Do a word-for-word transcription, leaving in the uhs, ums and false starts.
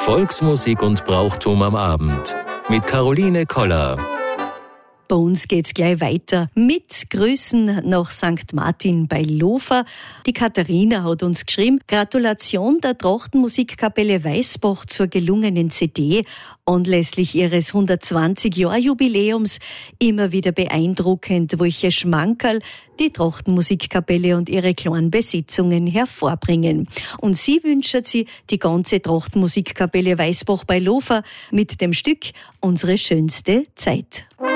Volksmusik und Brauchtum am Abend mit Caroline Koller. Bei uns geht's gleich weiter mit Grüßen nach Sankt Martin bei Lofer. Die Katharina hat uns geschrieben: Gratulation der Trachtenmusikkapelle Weißbach zur gelungenen C D. Anlässlich ihres hundertzwanzig-Jahr-Jubiläums immer wieder beeindruckend, welche Schmankerl die Trachtenmusikkapelle und ihre kleinen Besetzungen hervorbringen. Und sie wünscht sie die ganze Trachtenmusikkapelle Weißbach bei Lofer mit dem Stück Unsere schönste Zeit.